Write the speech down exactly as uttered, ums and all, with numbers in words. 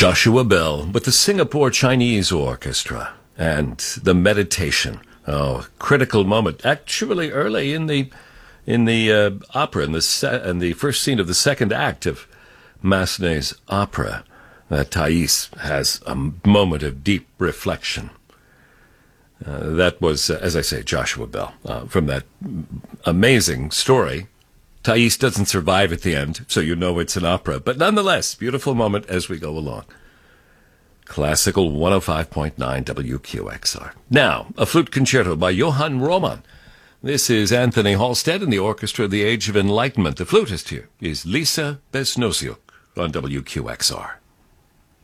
Joshua Bell with the Singapore Chinese Orchestra and the Meditation. Oh, critical moment. Actually, early in the in the uh, opera, in the se- in the first scene of the second act of Massenet's opera, uh, Thais has a moment of deep reflection. Uh, that was, uh, as I say, Joshua Bell uh, from that amazing story. Thais doesn't survive at the end, so you know it's an opera. But nonetheless, beautiful moment as we go along. Classical one oh five point nine W Q X R. Now, a flute concerto by Johann Roman. This is Anthony Halstead and the Orchestra of the Age of Enlightenment. The flutist here is Lisa Besnosiuk on W Q X R.